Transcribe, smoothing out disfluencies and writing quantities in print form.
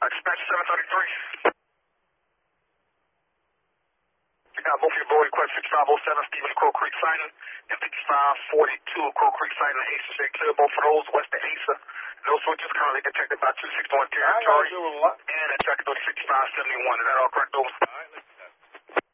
Dispatch 733. You got both your board request 6507 Stevens Crow Creek sighting and 5542 Crow Creek sighting and Asa. They clear both of those west of Asa. Those switches currently detected by 261 territory and at traffic 6571. Is that all correct, over?